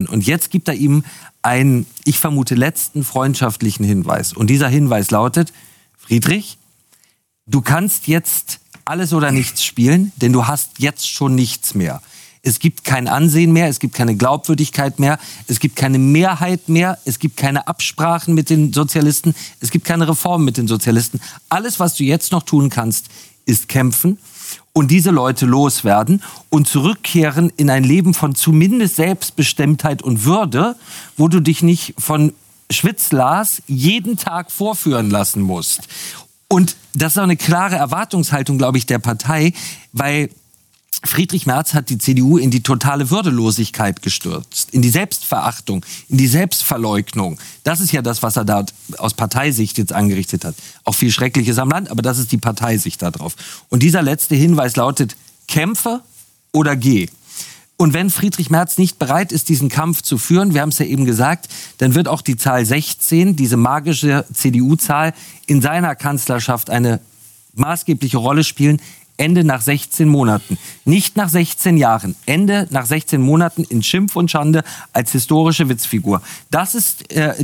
Und jetzt gibt er ihm einen, ich vermute, letzten freundschaftlichen Hinweis. Und dieser Hinweis lautet, Friedrich, du kannst jetzt alles oder nichts spielen, denn du hast jetzt schon nichts mehr. Es gibt kein Ansehen mehr, es gibt keine Glaubwürdigkeit mehr, es gibt keine Mehrheit mehr, es gibt keine Absprachen mit den Sozialisten, es gibt keine Reformen mit den Sozialisten. Alles, was du jetzt noch tun kannst, ist kämpfen und diese Leute loswerden und zurückkehren in ein Leben von zumindest Selbstbestimmtheit und Würde, wo du dich nicht von Schwitzlars jeden Tag vorführen lassen musst. Und das ist auch eine klare Erwartungshaltung, glaube ich, der Partei, weil Friedrich Merz hat die CDU in die totale Würdelosigkeit gestürzt, in die Selbstverachtung, in die Selbstverleugnung. Das ist ja das, was er da aus Parteisicht jetzt angerichtet hat. Auch viel Schreckliches am Land, aber das ist die Parteisicht da drauf. Und dieser letzte Hinweis lautet, kämpfe oder geh. Und wenn Friedrich Merz nicht bereit ist, diesen Kampf zu führen, wir haben es ja eben gesagt, dann wird auch die Zahl 16, diese magische CDU-Zahl, in seiner Kanzlerschaft eine maßgebliche Rolle spielen. Ende nach 16 Monaten. Nicht nach 16 Jahren. Ende nach 16 Monaten in Schimpf und Schande als historische Witzfigur. Das ist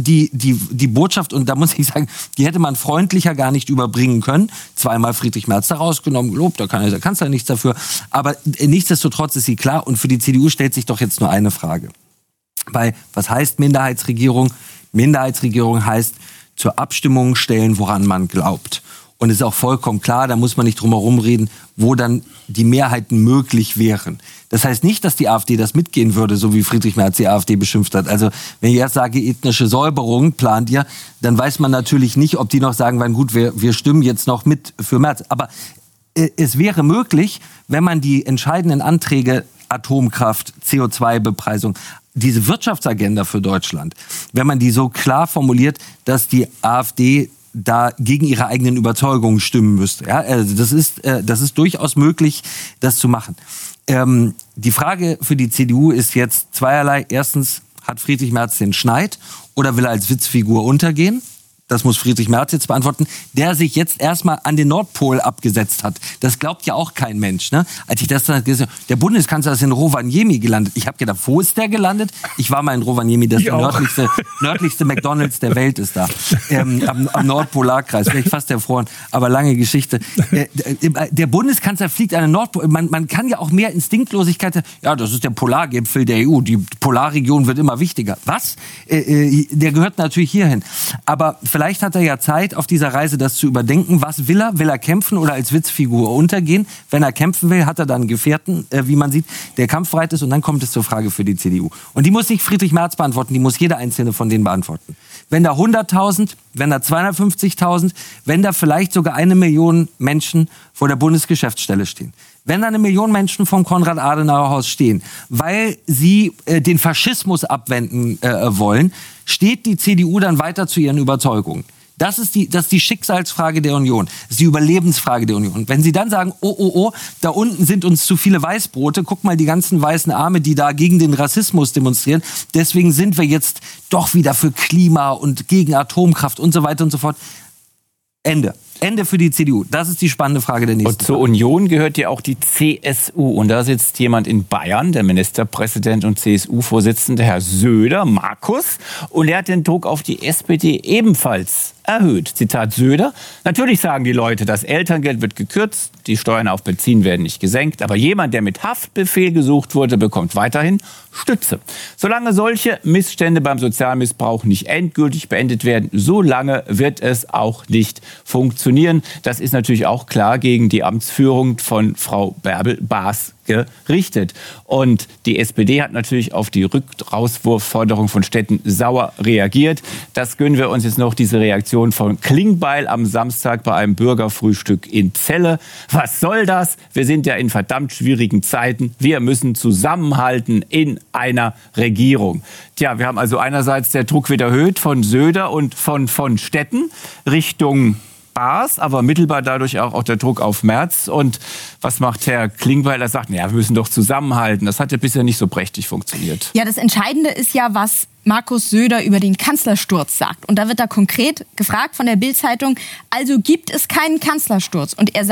die Botschaft. Und da muss ich sagen, die hätte man freundlicher gar nicht überbringen können. Zweimal Friedrich Merz da rausgenommen, gelobt, da kann der Kanzler nichts dafür. Aber nichtsdestotrotz ist sie klar. Und für die CDU stellt sich doch jetzt nur eine Frage. Weil, was heißt Minderheitsregierung? Minderheitsregierung heißt, zur Abstimmung stellen, woran man glaubt. Und es ist auch vollkommen klar, da muss man nicht drum herum reden, wo dann die Mehrheiten möglich wären. Das heißt nicht, dass die AfD das mitgehen würde, so wie Friedrich Merz die AfD beschimpft hat. Also wenn ich erst sage, ethnische Säuberung plant ihr, dann weiß man natürlich nicht, ob die noch sagen werden, gut, wir stimmen jetzt noch mit für Merz. Aber es wäre möglich, wenn man die entscheidenden Anträge Atomkraft, CO2-Bepreisung, diese Wirtschaftsagenda für Deutschland, wenn man die so klar formuliert, dass die AfD da gegen ihre eigenen Überzeugungen stimmen müsste. Ja, also das ist durchaus möglich, das zu machen. Die Frage für die CDU ist jetzt zweierlei. Erstens, hat Friedrich Merz den Schneid oder will er als Witzfigur untergehen? Das muss Friedrich Merz jetzt beantworten, der sich jetzt erstmal an den Nordpol abgesetzt hat. Das glaubt ja auch kein Mensch. Ne? Als ich das dann gesehen habe, der Bundeskanzler ist in Rovaniemi gelandet. Ich habe gedacht, wo ist der gelandet? Ich war mal in Rovaniemi, das nördlichste McDonald's der Welt ist da. Am Nordpolarkreis, wäre ich fast erfroren, aber lange Geschichte. Der Bundeskanzler fliegt an den Nordpol. Man kann ja auch mehr Instinktlosigkeit, ja, das ist der Polargipfel der EU, die Polarregion wird immer wichtiger. Was? Der gehört natürlich hierhin. Aber vielleicht hat er ja Zeit, auf dieser Reise das zu überdenken. Was will er? Will er kämpfen oder als Witzfigur untergehen? Wenn er kämpfen will, hat er dann einen Gefährten, wie man sieht, der kampfbereit ist. Und dann kommt es zur Frage für die CDU. Und die muss nicht Friedrich Merz beantworten, die muss jeder einzelne von denen beantworten. Wenn da 100.000, wenn da 250.000, wenn da vielleicht sogar 1 Million Menschen vor der Bundesgeschäftsstelle stehen. Wenn da 1 Million Menschen vom Konrad-Adenauer-Haus stehen, weil sie den Faschismus abwenden wollen, steht die CDU dann weiter zu ihren Überzeugungen. Das ist die Schicksalsfrage der Union. Das ist die Überlebensfrage der Union. Wenn Sie dann sagen, oh, da unten sind uns zu viele Weißbrote, guck mal die ganzen weißen Arme, die da gegen den Rassismus demonstrieren, deswegen sind wir jetzt doch wieder für Klima und gegen Atomkraft und so weiter und so fort. Ende für die CDU. Das ist die spannende Frage der nächsten Und zur Union gehört ja auch die CSU. Und da sitzt jemand in Bayern, der Ministerpräsident und CSU-Vorsitzende, Herr Söder, Markus. Und er hat den Druck auf die SPD ebenfalls erhöht. Zitat Söder: Natürlich sagen die Leute, das Elterngeld wird gekürzt, die Steuern auf Benzin werden nicht gesenkt, aber jemand, der mit Haftbefehl gesucht wurde, bekommt weiterhin Stütze. Solange solche Missstände beim Sozialmissbrauch nicht endgültig beendet werden, solange wird es auch nicht funktionieren. Das ist natürlich auch klar gegen die Amtsführung von Frau Bärbel-Baas gerichtet. Und die SPD hat natürlich auf die Rückrauswurfforderung von Stetten sauer reagiert. Das gönnen wir uns jetzt noch, diese Reaktion von Klingbeil am Samstag bei einem Bürgerfrühstück in Celle. Was soll das? Wir sind ja in verdammt schwierigen Zeiten. Wir müssen zusammenhalten in einer Regierung. Tja, wir haben also einerseits der Druck wird erhöht von Söder und von Stetten Richtung Baas, aber mittelbar dadurch auch der Druck auf Merz. Und was macht Herr Klingbeil? Er sagt, wir müssen doch zusammenhalten. Das hat ja bisher nicht so prächtig funktioniert. Ja, das Entscheidende ist ja, was Markus Söder über den Kanzlersturz sagt. Und da wird da konkret gefragt von der Bild-Zeitung, also gibt es keinen Kanzlersturz? Und er sagt,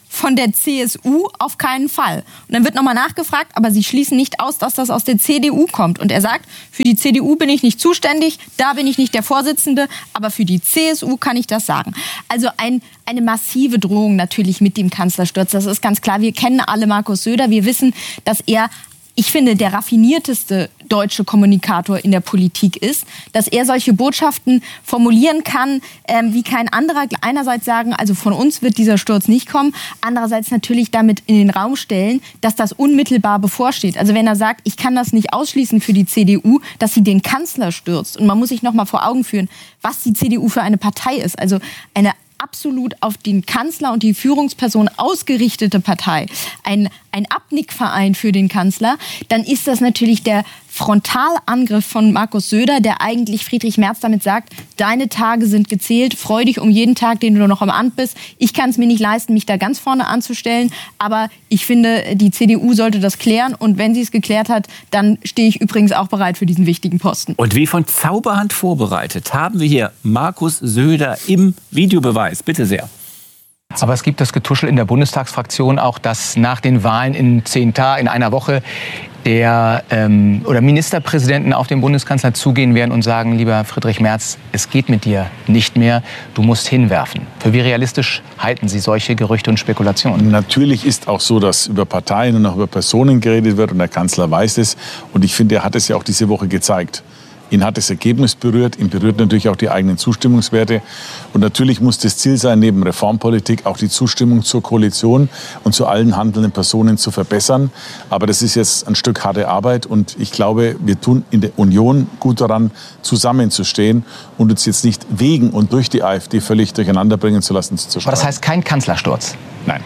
von der CSU auf keinen Fall. Und dann wird nochmal nachgefragt, aber Sie schließen nicht aus, dass das aus der CDU kommt. Und er sagt, für die CDU bin ich nicht zuständig, da bin ich nicht der Vorsitzende, aber für die CSU kann ich das sagen. Also eine massive Drohung natürlich mit dem Kanzlersturz. Das ist ganz klar. Wir kennen alle Markus Söder. Wir wissen, dass er, ich finde, der raffinierteste deutsche Kommunikator in der Politik ist, dass er solche Botschaften formulieren kann, wie kein anderer. Einerseits sagen, also von uns wird dieser Sturz nicht kommen, andererseits natürlich damit in den Raum stellen, dass das unmittelbar bevorsteht. Also wenn er sagt, ich kann das nicht ausschließen für die CDU, dass sie den Kanzler stürzt. Und man muss sich noch mal vor Augen führen, was die CDU für eine Partei ist. Also eine absolut auf den Kanzler und die Führungsperson ausgerichtete Partei, ein Abnickverein für den Kanzler, dann ist das natürlich der Frontalangriff von Markus Söder, der eigentlich Friedrich Merz damit sagt, deine Tage sind gezählt, freu dich um jeden Tag, den du noch im Amt bist. Ich kann es mir nicht leisten, mich da ganz vorne anzustellen, aber ich finde, die CDU sollte das klären und wenn sie es geklärt hat, dann stehe ich übrigens auch bereit für diesen wichtigen Posten. Und wie von Zauberhand vorbereitet, haben wir hier Markus Söder im Videobeweis. Bitte sehr. Aber es gibt das Getuschel in der Bundestagsfraktion auch, dass nach den Wahlen in 10 Tagen, in einer Woche, oder Ministerpräsidenten auf den Bundeskanzler zugehen werden und sagen, lieber Friedrich Merz, es geht mit dir nicht mehr, du musst hinwerfen. Für wie realistisch halten Sie solche Gerüchte und Spekulationen? Natürlich ist auch so, dass über Parteien und auch über Personen geredet wird und der Kanzler weiß es. Und ich finde, er hat es ja auch diese Woche gezeigt. Ihn hat das Ergebnis berührt, ihn berührt natürlich auch die eigenen Zustimmungswerte. Und natürlich muss das Ziel sein, neben Reformpolitik auch die Zustimmung zur Koalition und zu allen handelnden Personen zu verbessern. Aber das ist jetzt ein Stück harte Arbeit und ich glaube, wir tun in der Union gut daran, zusammenzustehen und uns jetzt nicht wegen und durch die AfD völlig durcheinander bringen zu lassen. Aber das heißt kein Kanzlersturz? Nein.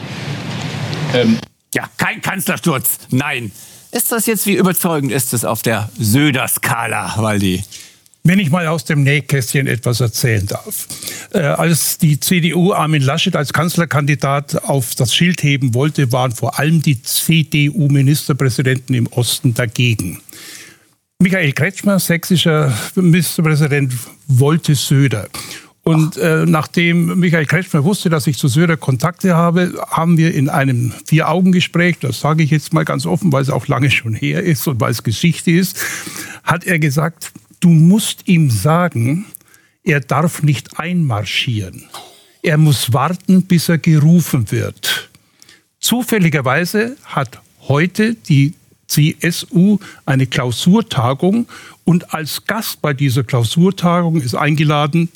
Ja, kein Kanzlersturz, nein. Ist das jetzt, wie überzeugend ist es auf der Söder-Skala, Waldi? Wenn ich mal aus dem Nähkästchen etwas erzählen darf. Als die CDU Armin Laschet als Kanzlerkandidat auf das Schild heben wollte, waren vor allem die CDU-Ministerpräsidenten im Osten dagegen. Michael Kretschmer, sächsischer Ministerpräsident, wollte Söder. Und nachdem Michael Kretschmer wusste, dass ich zu Söder Kontakte habe, haben wir in einem 4-Augen-Gespräch, das sage ich jetzt mal ganz offen, weil es auch lange schon her ist und weil es Geschichte ist, hat er gesagt, du musst ihm sagen, er darf nicht einmarschieren. Er muss warten, bis er gerufen wird. Zufälligerweise hat heute die CSU eine Klausurtagung und als Gast bei dieser Klausurtagung ist eingeladen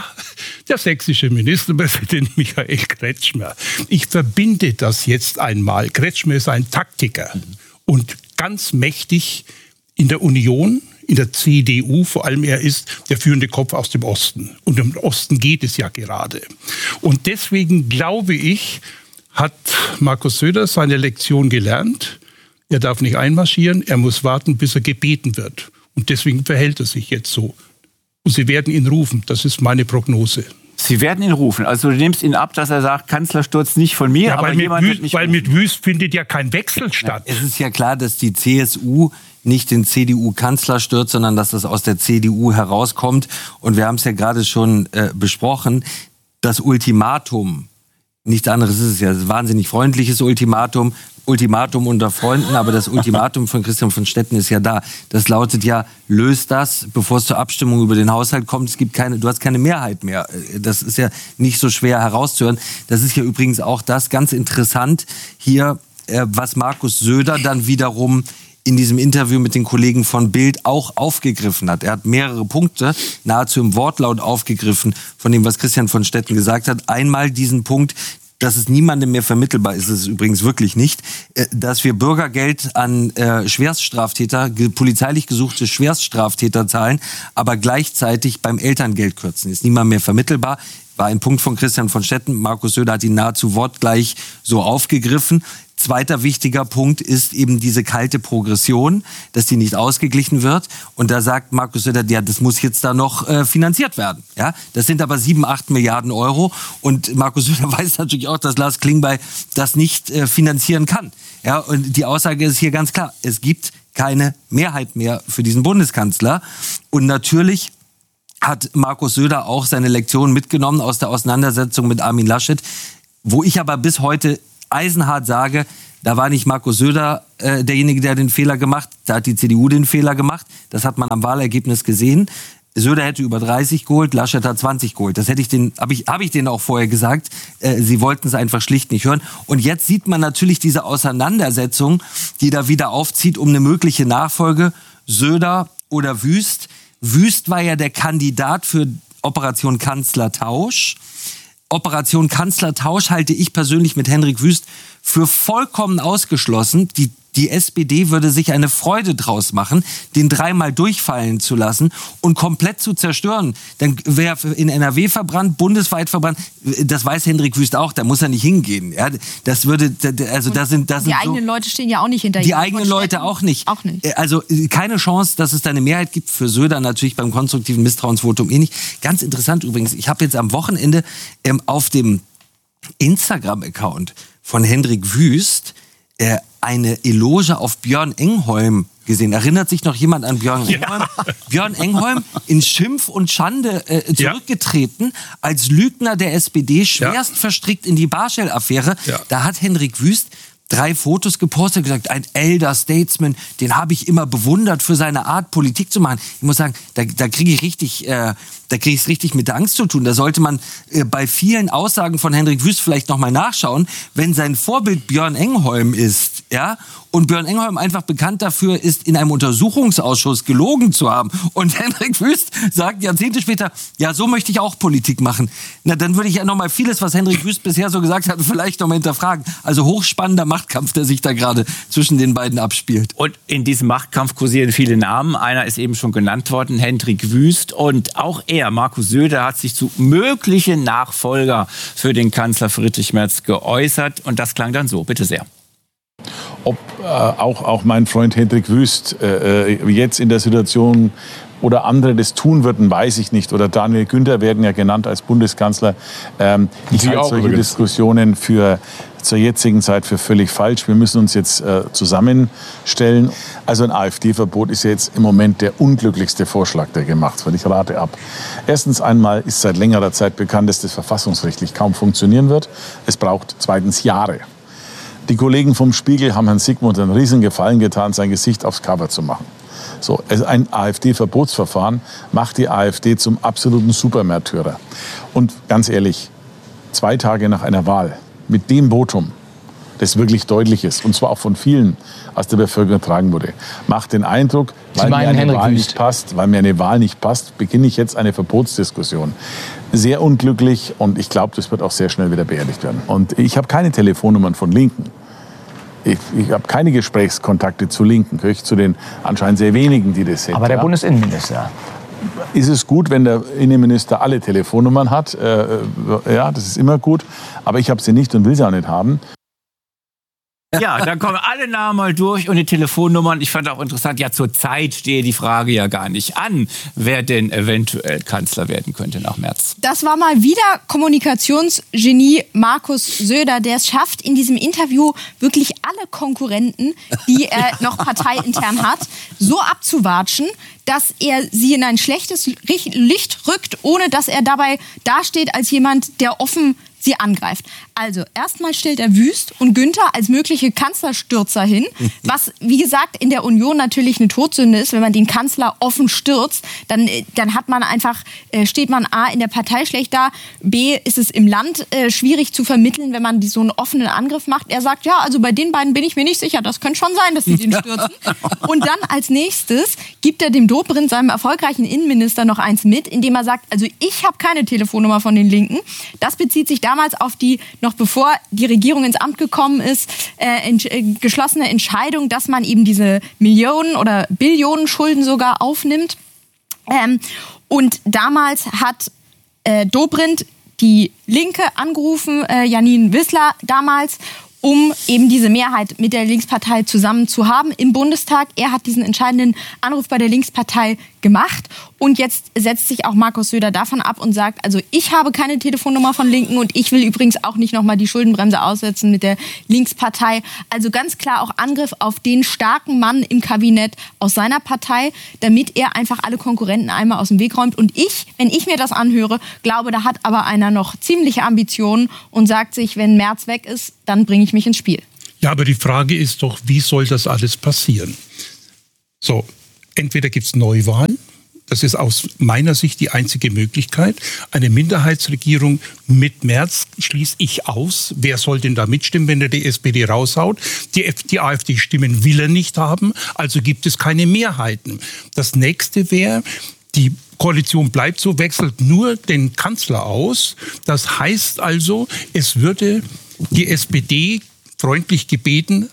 der sächsische Ministerpräsident Michael Kretschmer. Ich verbinde das jetzt einmal. Kretschmer ist ein Taktiker und ganz mächtig in der Union, in der CDU, vor allem er ist der führende Kopf aus dem Osten. Und im Osten geht es ja gerade. Und deswegen glaube ich, hat Markus Söder seine Lektion gelernt. Er darf nicht einmarschieren, er muss warten, bis er gebeten wird. Und deswegen verhält er sich jetzt so. Und sie werden ihn rufen, das ist meine Prognose. Sie werden ihn rufen. Also du nimmst ihn ab, dass er sagt, Kanzlersturz nicht von mir, ja, aber jemand wird nicht rufen. Mit Wüst findet ja kein Wechsel statt. Ja, es ist ja klar, dass die CSU nicht den CDU-Kanzler stürzt, sondern dass das aus der CDU herauskommt. Und wir haben es ja gerade schon besprochen, das Ultimatum, nichts anderes ist es ja, ein wahnsinnig freundliches Ultimatum unter Freunden, aber das Ultimatum von Christian von Stetten ist ja da. Das lautet ja, löst das, bevor es zur Abstimmung über den Haushalt kommt. Du hast keine Mehrheit mehr. Das ist ja nicht so schwer herauszuhören. Das ist ja übrigens auch das ganz interessant hier, was Markus Söder dann wiederum in diesem Interview mit den Kollegen von Bild auch aufgegriffen hat. Er hat mehrere Punkte nahezu im Wortlaut aufgegriffen von dem, was Christian von Stetten gesagt hat. Einmal diesen Punkt, dass es niemandem mehr vermittelbar ist, es übrigens wirklich nicht, dass wir Bürgergeld an Schwerststraftäter, polizeilich gesuchte Schwerststraftäter zahlen, aber gleichzeitig beim Elterngeld kürzen. Ist niemand mehr vermittelbar. War ein Punkt von Christian von Stetten. Markus Söder hat ihn nahezu wortgleich so aufgegriffen. Zweiter wichtiger Punkt ist eben diese kalte Progression, dass die nicht ausgeglichen wird. Und da sagt Markus Söder, ja, das muss jetzt da noch finanziert werden. Ja, das sind aber 7-8 Milliarden Euro. Und Markus Söder weiß natürlich auch, dass Lars Klingbeil das nicht finanzieren kann. Ja, und die Aussage ist hier ganz klar. Es gibt keine Mehrheit mehr für diesen Bundeskanzler. Und natürlich hat Markus Söder auch seine Lektion mitgenommen aus der Auseinandersetzung mit Armin Laschet. Wo ich aber bis heute eisenhart sage, da war nicht Markus Söder derjenige, der den Fehler gemacht, da hat die CDU den Fehler gemacht. Das hat man am Wahlergebnis gesehen. Söder hätte über 30 geholt, Laschet hat 20 geholt. Das habe ich denen auch vorher gesagt. Sie wollten es einfach schlicht nicht hören. Und jetzt sieht man natürlich diese Auseinandersetzung, die da wieder aufzieht um eine mögliche Nachfolge, Söder oder Wüst. Wüst war ja der Kandidat für Operation Kanzlertausch. Operation Kanzlertausch halte ich persönlich mit Hendrik Wüst für vollkommen ausgeschlossen. Die SPD würde sich eine Freude draus machen, den dreimal durchfallen zu lassen und komplett zu zerstören. Dann wäre in NRW verbrannt, bundesweit verbrannt. Das weiß Hendrik Wüst auch, da muss er nicht hingehen. Ja, das würde, also das sind die eigenen Leute stehen ja auch nicht hinter ihm. Die eigenen Leute auch nicht. Auch nicht. Also keine Chance, dass es da eine Mehrheit gibt. Für Söder natürlich beim konstruktiven Misstrauensvotum nicht. Ganz interessant übrigens, ich habe jetzt am Wochenende auf dem Instagram-Account von Hendrik Wüst eine Eloge auf Björn Engholm gesehen. Erinnert sich noch jemand an Björn Engholm? Ja. Björn Engholm in Schimpf und Schande zurückgetreten, als Lügner der SPD, schwerst verstrickt in die Barschel-Affäre. Ja. Da hat Hendrik Wüst 3 Fotos gepostet und gesagt, ein Elder Statesman, den habe ich immer bewundert für seine Art, Politik zu machen. Ich muss sagen, da kriege ich es richtig mit der Angst zu tun. Da sollte man bei vielen Aussagen von Hendrik Wüst vielleicht nochmal nachschauen, wenn sein Vorbild Björn Engholm ist, ja, und Björn Engholm einfach bekannt dafür ist, in einem Untersuchungsausschuss gelogen zu haben. Und Hendrik Wüst sagt Jahrzehnte später, ja, so möchte ich auch Politik machen. Na, dann würde ich ja nochmal vieles, was Hendrik Wüst bisher so gesagt hat, vielleicht nochmal hinterfragen. Also hochspannender Machtkampf, der sich da gerade zwischen den beiden abspielt. Und in diesem Machtkampf kursieren viele Namen. Einer ist eben schon genannt worden, Hendrik Wüst. Und auch er, Markus Söder, hat sich zu möglichen Nachfolger für den Kanzler Friedrich Merz geäußert. Und das klang dann so. Bitte sehr. Ob auch mein Freund Hendrik Wüst jetzt in der Situation oder andere das tun würden, weiß ich nicht. Oder Daniel Günther werden ja genannt als Bundeskanzler. Ich halte solche Diskussionen zur jetzigen Zeit für völlig falsch. Wir müssen uns jetzt zusammenstellen. Also ein AfD-Verbot ist ja jetzt im Moment der unglücklichste Vorschlag, der gemacht wird. Ich rate ab. Erstens einmal ist seit längerer Zeit bekannt, dass das verfassungsrechtlich kaum funktionieren wird. Es braucht zweitens Jahre. Die Kollegen vom Spiegel haben Herrn Sigmund einen riesen Gefallen getan, sein Gesicht aufs Cover zu machen. So, also ein AfD-Verbotsverfahren macht die AfD zum absoluten Supermärtyrer. Und ganz ehrlich, 2 Tage nach einer Wahl mit dem Votum, das wirklich deutlich ist, und zwar auch von vielen aus der Bevölkerung getragen wurde, macht den Eindruck, weil mir eine Wahl nicht passt, beginne ich jetzt eine Verbotsdiskussion. Sehr unglücklich, und ich glaube, das wird auch sehr schnell wieder beerdigt werden. Und ich habe keine Telefonnummern von Linken. Ich habe keine Gesprächskontakte zu Linken, gehöre ich zu den anscheinend sehr wenigen, die das sind. Aber der Bundesinnenminister? Ist es gut, wenn der Innenminister alle Telefonnummern hat? Ja, das ist immer gut. Aber ich habe sie nicht und will sie auch nicht haben. Ja, dann kommen alle Namen mal durch und die Telefonnummern. Ich fand auch interessant, ja, zurzeit stehe die Frage ja gar nicht an, wer denn eventuell Kanzler werden könnte nach März. Das war mal wieder Kommunikationsgenie Markus Söder, der es schafft, in diesem Interview wirklich alle Konkurrenten, die er noch parteiintern hat, so abzuwatschen, dass er sie in ein schlechtes Licht rückt, ohne dass er dabei dasteht als jemand, der offen sie angreift. Also erstmal stellt er Wüst und Günther als mögliche Kanzlerstürzer hin, was wie gesagt in der Union natürlich eine Todsünde ist, wenn man den Kanzler offen stürzt, dann hat man einfach, steht man A in der Partei schlecht da, B ist es im Land schwierig zu vermitteln, wenn man so einen offenen Angriff macht. Er sagt, ja, also bei den beiden bin ich mir nicht sicher, das könnte schon sein, dass sie den stürzen. Und dann als nächstes gibt er dem Dobrindt, seinem erfolgreichen Innenminister, noch eins mit, indem er sagt, also ich habe keine Telefonnummer von den Linken. Das bezieht sich damals auf die, noch bevor die Regierung ins Amt gekommen ist, geschlossene Entscheidung, dass man eben diese Millionen oder Billionen Schulden sogar aufnimmt. Und damals hat Dobrindt die Linke angerufen, Janine Wissler damals, um eben diese Mehrheit mit der Linkspartei zusammen zu haben im Bundestag. Er hat diesen entscheidenden Anruf bei der Linkspartei gemacht. Und jetzt setzt sich auch Markus Söder davon ab und sagt, also ich habe keine Telefonnummer von Linken und ich will übrigens auch nicht nochmal die Schuldenbremse aussetzen mit der Linkspartei. Also ganz klar auch Angriff auf den starken Mann im Kabinett aus seiner Partei, damit er einfach alle Konkurrenten einmal aus dem Weg räumt. Und ich, wenn ich mir das anhöre, glaube, da hat aber einer noch ziemliche Ambitionen und sagt sich, wenn Merz weg ist, dann bringe ich mich ins Spiel. Ja, aber die Frage ist doch, wie soll das alles passieren? So, entweder gibt es Neuwahlen. Das ist aus meiner Sicht die einzige Möglichkeit. Eine Minderheitsregierung mit Merz schließe ich aus. Wer soll denn da mitstimmen, wenn er die SPD raushaut? Die AfD-Stimmen will er nicht haben, also gibt es keine Mehrheiten. Das nächste wäre, die Koalition bleibt so, wechselt nur den Kanzler aus. Das heißt also, es würde die SPD freundlich gebeten,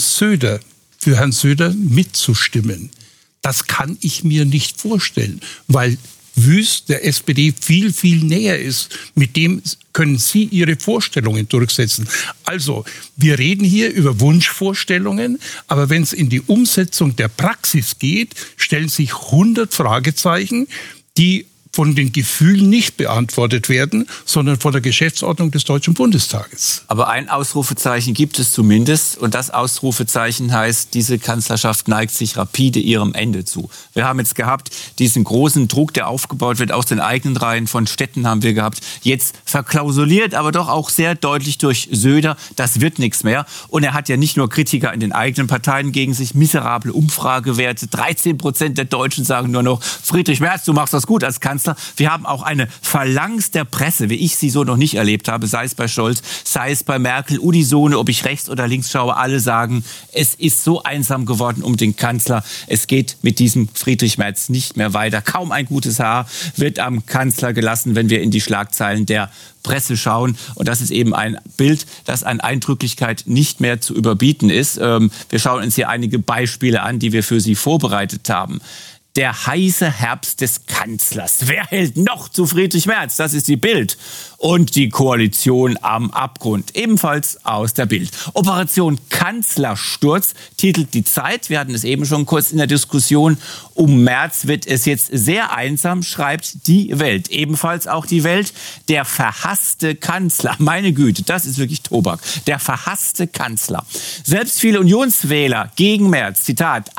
für Herrn Söder mitzustimmen. Das kann ich mir nicht vorstellen, weil Wüst der SPD viel, viel näher ist. Mit dem können Sie Ihre Vorstellungen durchsetzen. Also, wir reden hier über Wunschvorstellungen, aber wenn es in die Umsetzung der Praxis geht, stellen sich 100 Fragezeichen, die von den Gefühlen nicht beantwortet werden, sondern von der Geschäftsordnung des Deutschen Bundestages. Aber ein Ausrufezeichen gibt es zumindest. Und das Ausrufezeichen heißt, diese Kanzlerschaft neigt sich rapide ihrem Ende zu. Wir haben jetzt gehabt diesen großen Druck, der aufgebaut wird aus den eigenen Reihen von Städten haben wir gehabt. Jetzt verklausuliert, aber doch auch sehr deutlich durch Söder. Das wird nichts mehr. Und er hat ja nicht nur Kritiker in den eigenen Parteien gegen sich, miserable Umfragewerte. 13% der Deutschen sagen nur noch, Friedrich Merz, du machst das gut als Kanzler. Wir haben auch eine Phalanx der Presse, wie ich sie so noch nicht erlebt habe, sei es bei Scholz, sei es bei Merkel, unisono, ob ich rechts oder links schaue, alle sagen, es ist so einsam geworden um den Kanzler. Es geht mit diesem Friedrich Merz nicht mehr weiter. Kaum ein gutes Haar wird am Kanzler gelassen, wenn wir in die Schlagzeilen der Presse schauen. Und das ist eben ein Bild, das an Eindrücklichkeit nicht mehr zu überbieten ist. Wir schauen uns hier einige Beispiele an, die wir für Sie vorbereitet haben. Der heiße Herbst des Kanzlers. Wer hält noch zu Friedrich Merz? Das ist die Bild. Und die Koalition am Abgrund. Ebenfalls aus der Bild. Operation Kanzlersturz titelt die Zeit. Wir hatten es eben schon kurz in der Diskussion. Um Merz wird es jetzt sehr einsam, schreibt die Welt. Ebenfalls auch die Welt. Der verhasste Kanzler. Meine Güte, das ist wirklich Tobak. Der verhasste Kanzler. Selbst viele Unionswähler gegen Merz, Zitat,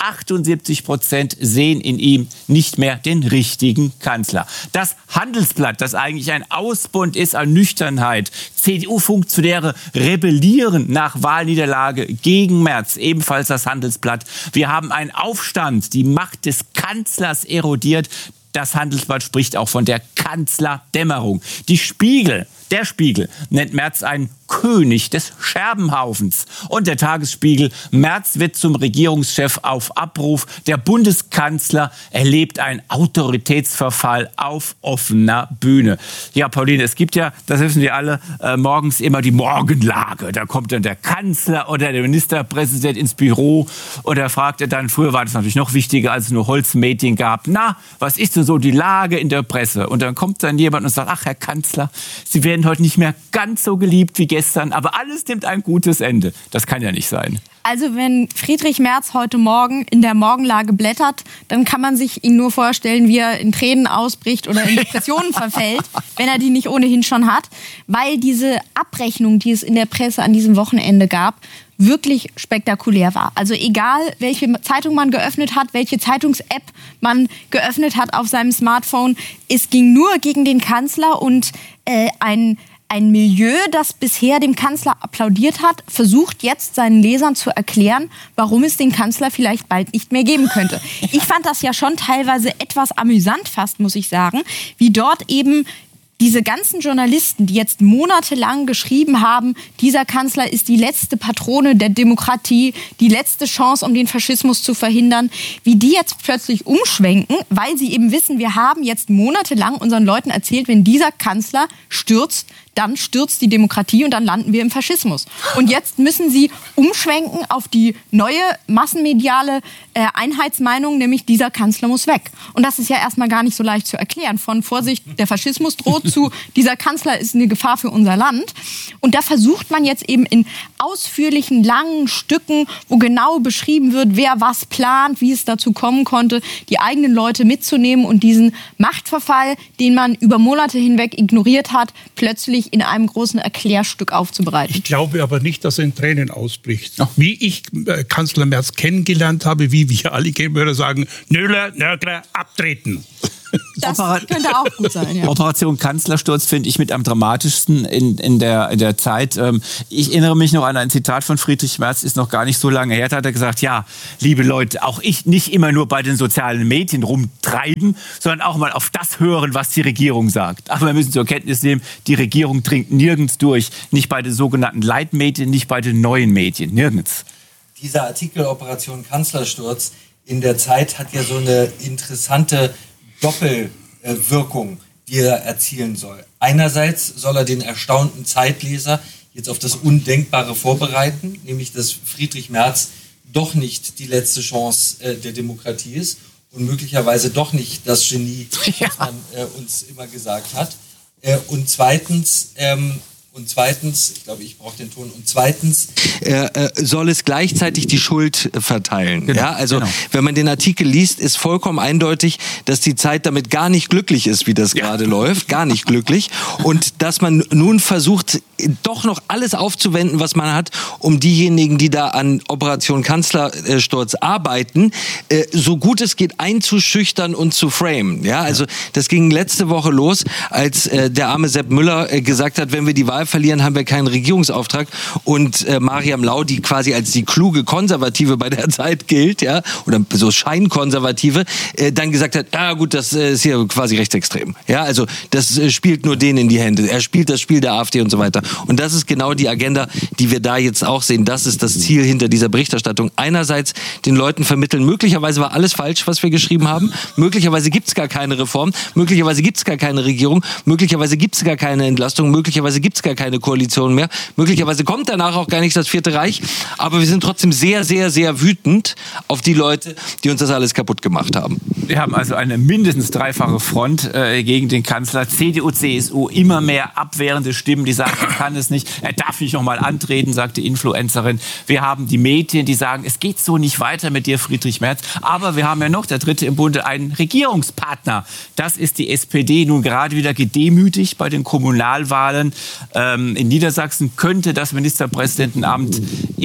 78% sehen in ihm nicht mehr den richtigen Kanzler. Das Handelsblatt, das eigentlich ein Ausbund ist an Nüchternheit. CDU-Funktionäre rebellieren nach Wahlniederlage gegen Merz. Ebenfalls das Handelsblatt. Wir haben einen Aufstand. Die Macht des Kanzlers erodiert. Das Handelsblatt spricht auch von der Kanzlerdämmerung. Der Spiegel nennt Merz einen König des Scherbenhaufens. Und der Tagesspiegel, Merz wird zum Regierungschef auf Abruf. Der Bundeskanzler erlebt einen Autoritätsverfall auf offener Bühne. Ja, Pauline, es gibt ja, das wissen wir alle, morgens immer die Morgenlage. Da kommt dann der Kanzler oder der Ministerpräsident ins Büro und er fragt dann, früher war das natürlich noch wichtiger, als es nur Holzmeeting gab. Na, was ist denn so die Lage in der Presse? Und dann kommt dann jemand und sagt, ach, Herr Kanzler, Sie werden heute nicht mehr ganz so geliebt wie gestern, aber alles nimmt ein gutes Ende. Das kann ja nicht sein. Also wenn Friedrich Merz heute Morgen in der Morgenlage blättert, dann kann man sich ihn nur vorstellen, wie er in Tränen ausbricht oder in Depressionen verfällt, wenn er die nicht ohnehin schon hat. Weil diese Abrechnung, die es in der Presse an diesem Wochenende gab, wirklich spektakulär war. Also egal, welche Zeitung man geöffnet hat, welche Zeitungs-App man geöffnet hat auf seinem Smartphone, es ging nur gegen den Kanzler und ein Milieu, das bisher dem Kanzler applaudiert hat, versucht jetzt seinen Lesern zu erklären, warum es den Kanzler vielleicht bald nicht mehr geben könnte. Ich fand das ja schon teilweise etwas amüsant fast, muss ich sagen, wie dort eben diese ganzen Journalisten, die jetzt monatelang geschrieben haben, dieser Kanzler ist die letzte Patrone der Demokratie, die letzte Chance, um den Faschismus zu verhindern, wie die jetzt plötzlich umschwenken, weil sie eben wissen, wir haben jetzt monatelang unseren Leuten erzählt, wenn dieser Kanzler stürzt, dann stürzt die Demokratie und dann landen wir im Faschismus. Und jetzt müssen sie umschwenken auf die neue massenmediale Einheitsmeinung, nämlich dieser Kanzler muss weg. Und das ist ja erstmal gar nicht so leicht zu erklären. Von Vorsicht, der Faschismus droht zu, dieser Kanzler ist eine Gefahr für unser Land. Und da versucht man jetzt eben in ausführlichen, langen Stücken, wo genau beschrieben wird, wer was plant, wie es dazu kommen konnte, die eigenen Leute mitzunehmen und diesen Machtverfall, den man über Monate hinweg ignoriert hat, plötzlich in einem großen Erklärstück aufzubereiten. Ich glaube aber nicht, dass er in Tränen ausbricht. Wie ich Kanzler Merz kennengelernt habe, wie wir alle kennen, würde sagen, Nörgler, abtreten. Das könnte auch gut sein, ja. Operation Kanzlersturz finde ich mit am dramatischsten in der Zeit. Ich erinnere mich noch an ein Zitat von Friedrich Merz, ist noch gar nicht so lange her. Da hat er gesagt, ja, liebe Leute, auch ich nicht immer nur bei den sozialen Medien rumtreiben, sondern auch mal auf das hören, was die Regierung sagt. Aber wir müssen zur Kenntnis nehmen, die Regierung dringt nirgends durch. Nicht bei den sogenannten Leitmedien, nicht bei den neuen Medien, nirgends. Dieser Artikel Operation Kanzlersturz in der Zeit hat ja so eine interessante Doppelwirkung, die er erzielen soll. Einerseits soll er den erstaunten Zeitleser jetzt auf das Undenkbare vorbereiten, nämlich dass Friedrich Merz doch nicht die letzte Chance der Demokratie ist und möglicherweise doch nicht das Genie, das man uns immer gesagt hat. Und zweitens, ich glaube, ich brauche den Ton. Und zweitens soll es gleichzeitig die Schuld verteilen. Genau, ja, also genau. Wenn man den Artikel liest, ist vollkommen eindeutig, dass die Zeit damit gar nicht glücklich ist, wie das gerade läuft. Gar nicht glücklich. Und dass man nun versucht, doch noch alles aufzuwenden, was man hat, um diejenigen, die da an Operation Kanzlersturz arbeiten, so gut es geht einzuschüchtern und zu framen. Ja, also das ging letzte Woche los, als der arme Sepp Müller gesagt hat, wenn wir die Wahl verlieren, haben wir keinen Regierungsauftrag. Und Mariam Lau, die quasi als die kluge Konservative bei der Zeit gilt, ja, oder so Scheinkonservative, dann gesagt hat, ja gut, das ist hier quasi rechtsextrem. Ja, also das spielt nur denen in die Hände. Er spielt das Spiel der AfD und so weiter. Und das ist genau die Agenda, die wir da jetzt auch sehen. Das ist das Ziel hinter dieser Berichterstattung. Einerseits den Leuten vermitteln, möglicherweise war alles falsch, was wir geschrieben haben. Möglicherweise gibt es gar keine Reform. Möglicherweise gibt es gar keine Regierung. Möglicherweise gibt es gar keine Entlastung. Möglicherweise gibt es gar keine Koalition mehr. Möglicherweise kommt danach auch gar nicht das Vierte Reich. Aber wir sind trotzdem sehr, sehr, sehr wütend auf die Leute, die uns das alles kaputt gemacht haben. Wir haben also eine mindestens dreifache Front gegen den Kanzler. CDU, CSU, immer mehr abwehrende Stimmen, die sagen, er kann es nicht, er darf nicht noch mal antreten, sagt die Influencerin. Wir haben die Medien, die sagen, es geht so nicht weiter mit dir, Friedrich Merz. Aber wir haben ja noch, der Dritte im Bunde, einen Regierungspartner. Das ist die SPD, nun gerade wieder gedemütigt bei den Kommunalwahlen. In Niedersachsen könnte das Ministerpräsidentenamt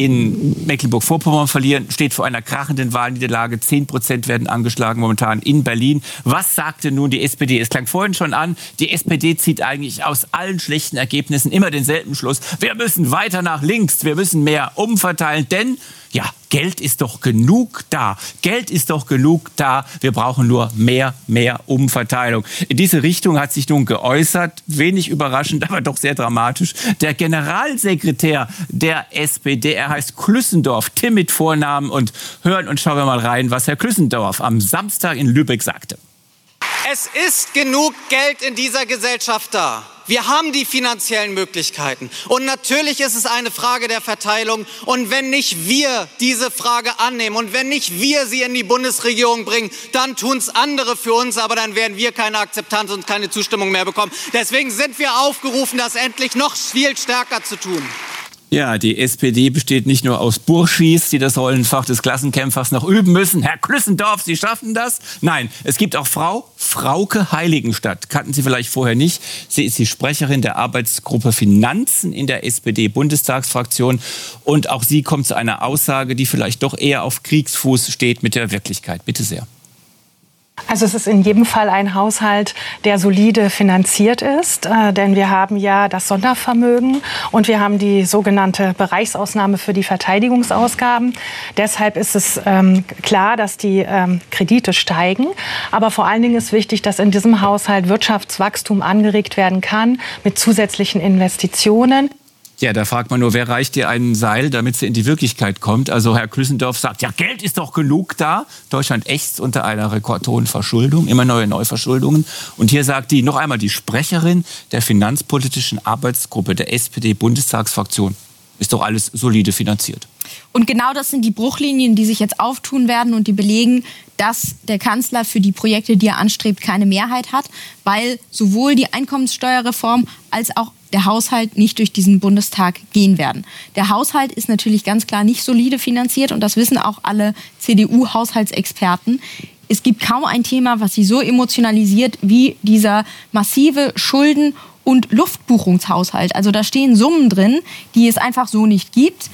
in Mecklenburg-Vorpommern verlieren, steht vor einer krachenden Wahlniederlage. 10% werden angeschlagen momentan in Berlin. Was sagte nun die SPD? Es klang vorhin schon an, die SPD zieht eigentlich aus allen schlechten Ergebnissen immer denselben Schluss. Wir müssen weiter nach links, wir müssen mehr umverteilen, denn ja, Geld ist doch genug da. Geld ist doch genug da. Wir brauchen nur mehr Umverteilung. In diese Richtung hat sich nun geäußert, wenig überraschend, aber doch sehr dramatisch, der Generalsekretär der SPD. Er heißt Klüssendorf, Tim mit Vornamen. Und hören und schauen wir mal rein, was Herr Klüssendorf am Samstag in Lübeck sagte. Es ist genug Geld in dieser Gesellschaft da. Wir haben die finanziellen Möglichkeiten. Und natürlich ist es eine Frage der Verteilung. Und wenn nicht wir diese Frage annehmen und wenn nicht wir sie in die Bundesregierung bringen, dann tun es andere für uns. Aber dann werden wir keine Akzeptanz und keine Zustimmung mehr bekommen. Deswegen sind wir aufgerufen, das endlich noch viel stärker zu tun. Ja, die SPD besteht nicht nur aus Burschis, die das Rollenfach des Klassenkämpfers noch üben müssen. Herr Klüssendorf, Sie schaffen das? Nein, es gibt auch Frauke Heiligenstadt. Kannten Sie vielleicht vorher nicht. Sie ist die Sprecherin der Arbeitsgruppe Finanzen in der SPD-Bundestagsfraktion. Und auch sie kommt zu einer Aussage, die vielleicht doch eher auf Kriegsfuß steht mit der Wirklichkeit. Bitte sehr. Also es ist in jedem Fall ein Haushalt, der solide finanziert ist, denn wir haben ja das Sondervermögen und wir haben die sogenannte Bereichsausnahme für die Verteidigungsausgaben. Deshalb ist es klar, dass die Kredite steigen. Aber vor allen Dingen ist wichtig, dass in diesem Haushalt Wirtschaftswachstum angeregt werden kann mit zusätzlichen Investitionen. Ja, da fragt man nur, wer reicht dir ein Seil, damit sie in die Wirklichkeit kommt? Also Herr Klüssendorf sagt, ja, Geld ist doch genug da. Deutschland ächzt unter einer rekordhohen Verschuldung, immer neue Neuverschuldungen. Und hier sagt noch einmal die Sprecherin der finanzpolitischen Arbeitsgruppe der SPD-Bundestagsfraktion, ist doch alles solide finanziert. Und genau das sind die Bruchlinien, die sich jetzt auftun werden und die belegen, dass der Kanzler für die Projekte, die er anstrebt, keine Mehrheit hat, weil sowohl die Einkommenssteuerreform als auch der Haushalt nicht durch diesen Bundestag gehen werden. Der Haushalt ist natürlich ganz klar nicht solide finanziert und das wissen auch alle CDU-Haushaltsexperten. Es gibt kaum ein Thema, was sie so emotionalisiert wie dieser massive Schulden- und Luftbuchungshaushalt. Also da stehen Summen drin, die es einfach so nicht gibt.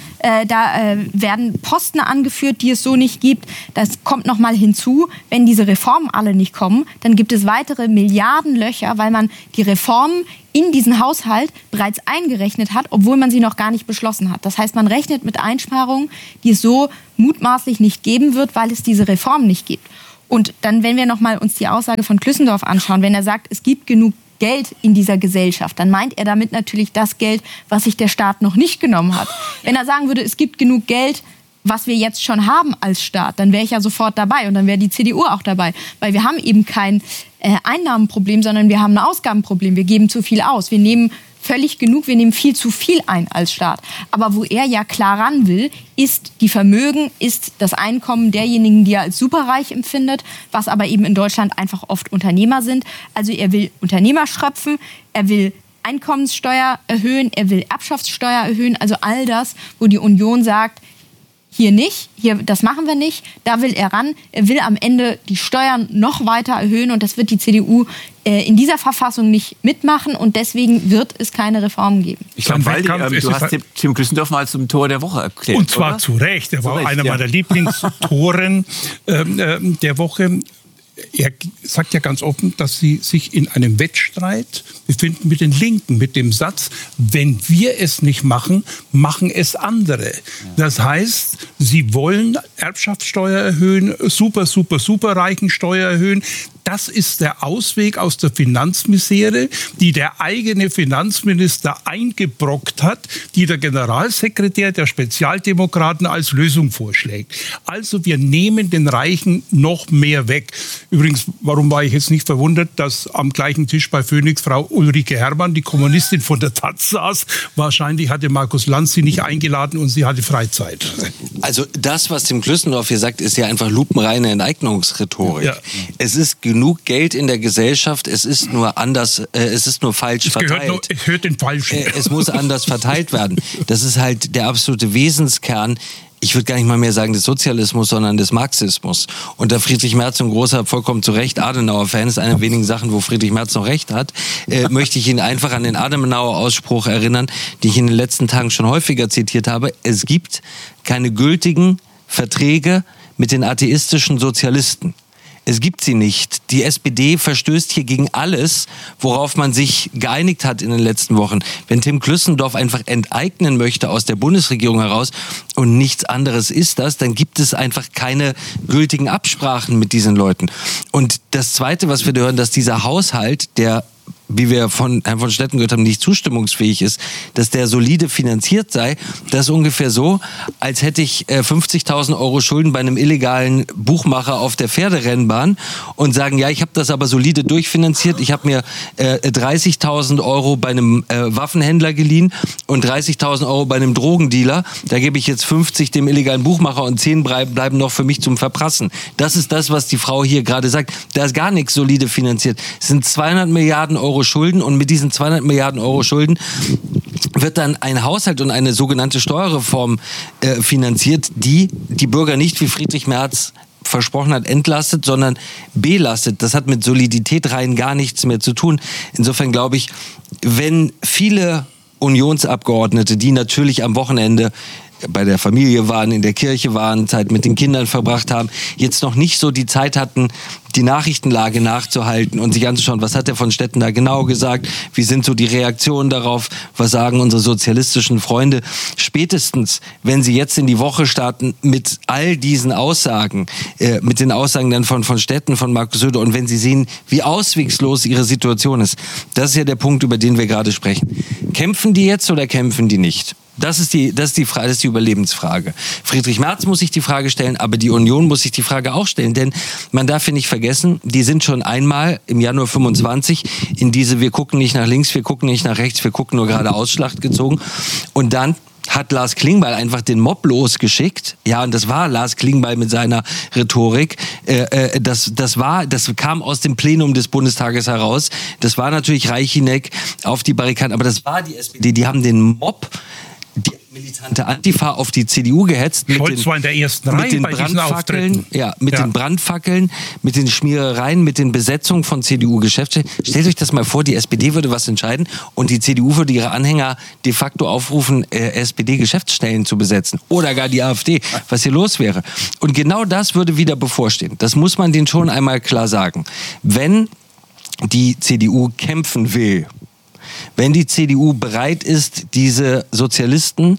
Da werden Posten angeführt, die es so nicht gibt. Das kommt noch mal hinzu. Wenn diese Reformen alle nicht kommen, dann gibt es weitere Milliardenlöcher, weil man die Reformen in diesen Haushalt bereits eingerechnet hat, obwohl man sie noch gar nicht beschlossen hat. Das heißt, man rechnet mit Einsparungen, die es so mutmaßlich nicht geben wird, weil es diese Reformen nicht gibt. Und dann, wenn wir noch mal uns die Aussage von Klüssendorf anschauen, wenn er sagt, es gibt genug Geld in dieser Gesellschaft, dann meint er damit natürlich das Geld, was sich der Staat noch nicht genommen hat. Wenn er sagen würde, es gibt genug Geld, was wir jetzt schon haben als Staat, dann wäre ich ja sofort dabei und dann wäre die CDU auch dabei. Weil wir haben eben kein Einnahmenproblem, sondern wir haben ein Ausgabenproblem. Wir geben zu viel aus. Wir nehmen völlig genug, wir nehmen viel zu viel ein als Staat. Aber wo er ja klar ran will, ist die Vermögen, ist das Einkommen derjenigen, die er als superreich empfindet, was aber eben in Deutschland einfach oft Unternehmer sind. Also er will Unternehmer schröpfen, er will Einkommenssteuer erhöhen, er will Erbschaftssteuer erhöhen. Also all das, wo die Union sagt, hier nicht, das machen wir nicht, da will er ran. Er will am Ende die Steuern noch weiter erhöhen und das wird die CDU in dieser Verfassung nicht mitmachen und deswegen wird es keine Reformen geben. Ich glaube, du hast Tim Klüssendorf mal zum Tor der Woche erklärt. Und zwar zu Recht. Er war einer meiner Lieblingstoren der Woche. Er sagt ja ganz offen, dass sie sich in einem Wettstreit befinden mit den Linken, mit dem Satz, wenn wir es nicht machen, machen es andere. Das heißt, sie wollen Erbschaftssteuer erhöhen, Superreichen-Steuer erhöhen. Das ist der Ausweg aus der Finanzmisere, die der eigene Finanzminister eingebrockt hat, die der Generalsekretär der Spezialdemokraten als Lösung vorschlägt. Also wir nehmen den Reichen noch mehr weg. Übrigens, warum war ich jetzt nicht verwundert, dass am gleichen Tisch bei Phoenix Frau Ulrike Herrmann, die Kommunistin von der Taz, saß. Wahrscheinlich hatte Markus Lanz sie nicht eingeladen und sie hatte Freizeit. Also das, was Tim Klüssendorf hier sagt, ist ja einfach lupenreine Enteignungsrhetorik. Ja. Es ist genug Geld in der Gesellschaft, es ist nur anders, es ist nur falsch verteilt. Es hört den Falschen. Es muss anders verteilt werden. Das ist halt der absolute Wesenskern. Ich würde gar nicht mal mehr sagen des Sozialismus, sondern des Marxismus. Und da Friedrich Merz, ein großer, vollkommen zu Recht Adenauer-Fan ist, einer der wenigen Sachen, wo Friedrich Merz noch recht hat, möchte ich ihn einfach an den Adenauer-Ausspruch erinnern, den ich in den letzten Tagen schon häufiger zitiert habe. Es gibt keine gültigen Verträge mit den atheistischen Sozialisten. Es gibt sie nicht. Die SPD verstößt hier gegen alles, worauf man sich geeinigt hat in den letzten Wochen. Wenn Tim Klüssendorf einfach enteignen möchte aus der Bundesregierung heraus und nichts anderes ist das, dann gibt es einfach keine gültigen Absprachen mit diesen Leuten. Und das Zweite, was wir hören, dass dieser Haushalt, der, wie wir von Herrn von Stetten gehört haben, nicht zustimmungsfähig ist, dass der solide finanziert sei, das ist ungefähr so, als hätte ich 50.000 Euro Schulden bei einem illegalen Buchmacher auf der Pferderennbahn und sagen, ja, ich habe das aber solide durchfinanziert, ich habe mir 30.000 Euro bei einem Waffenhändler geliehen und 30.000 Euro bei einem Drogendealer, da gebe ich jetzt 50 dem illegalen Buchmacher und 10 bleiben noch für mich zum Verprassen. Das ist das, was die Frau hier gerade sagt. Da ist gar nichts solide finanziert. Es sind 200 Milliarden Euro Schulden und mit diesen 200 Milliarden Euro Schulden wird dann ein Haushalt und eine sogenannte Steuerreform finanziert, die die Bürger nicht, wie Friedrich Merz versprochen hat, entlastet, sondern belastet. Das hat mit Solidität rein gar nichts mehr zu tun. Insofern glaube ich, wenn viele Unionsabgeordnete, die natürlich am Wochenende bei der Familie waren, in der Kirche waren, Zeit mit den Kindern verbracht haben, jetzt noch nicht so die Zeit hatten, die Nachrichtenlage nachzuhalten und sich anzuschauen, was hat der von Stetten da genau gesagt, wie sind so die Reaktionen darauf, was sagen unsere sozialistischen Freunde. Spätestens, wenn sie jetzt in die Woche starten mit all diesen Aussagen, mit den Aussagen dann von Stetten, von Markus Söder und wenn sie sehen, wie auswegslos ihre Situation ist, das ist ja der Punkt, über den wir gerade sprechen. Kämpfen die jetzt oder kämpfen die nicht? Das ist die Frage, das ist die Überlebensfrage. Friedrich Merz muss sich die Frage stellen, aber die Union muss sich die Frage auch stellen. Denn man darf ja nicht vergessen, die sind schon einmal im Januar 25 in diese wir gucken nicht nach links, wir gucken nicht nach rechts, wir gucken nur geradeaus Schlacht gezogen. Und dann hat Lars Klingbeil einfach den Mob losgeschickt. Ja, und das war Lars Klingbeil mit seiner Rhetorik. Das kam aus dem Plenum des Bundestages heraus. Das war natürlich Reichineck auf die Barrikaden, aber das war die SPD. Die haben den Mob, die militante Antifa auf die CDU gehetzt. Scholz war in der ersten Reihe mit den Brandfackeln, den Brandfackeln, mit den Schmierereien, mit den Besetzungen von CDU-Geschäftsstellen. Stellt euch das mal vor, die SPD würde was entscheiden und die CDU würde ihre Anhänger de facto aufrufen, SPD-Geschäftsstellen zu besetzen. Oder gar die AfD, was hier los wäre. Und genau das würde wieder bevorstehen. Das muss man denen schon einmal klar sagen. Wenn die CDU kämpfen will, wenn die CDU bereit ist, diese Sozialisten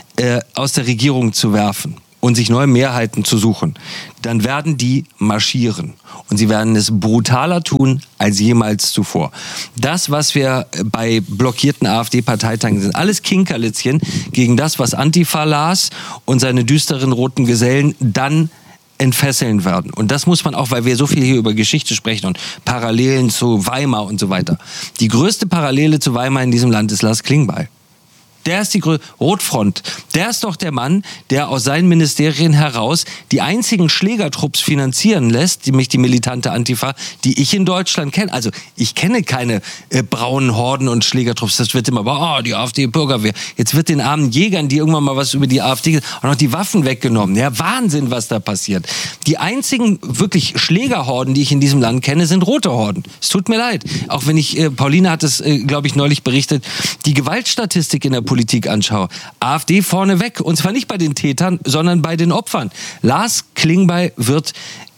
aus der Regierung zu werfen und sich neue Mehrheiten zu suchen, dann werden die marschieren. Und sie werden es brutaler tun als jemals zuvor. Das, was wir bei blockierten AfD-Parteitagen sind, alles Kinkerlitzchen gegen das, was Antifa Lars und seine düsteren roten Gesellen dann entfesseln werden. Und das muss man auch, weil wir so viel hier über Geschichte sprechen und Parallelen zu Weimar und so weiter. Die größte Parallele zu Weimar in diesem Land ist Lars Klingbeil. Der ist die Rotfront. Der ist doch der Mann, der aus seinen Ministerien heraus die einzigen Schlägertrupps finanzieren lässt, nämlich die militante Antifa, die ich in Deutschland kenne. Also ich kenne keine braunen Horden und Schlägertrupps. Das wird immer, die AfD-Bürgerwehr. Jetzt wird den armen Jägern, die irgendwann mal was über die AfD, auch noch die Waffen weggenommen. Ja, Wahnsinn, was da passiert. Die einzigen wirklich Schlägerhorden, die ich in diesem Land kenne, sind rote Horden. Es tut mir leid. Auch wenn Pauline hat es, glaube ich, neulich berichtet, die Gewaltstatistik in der Politik anschaue. AfD vorne weg. Und zwar nicht bei den Tätern, sondern bei den Opfern. Lars Klingbeil wird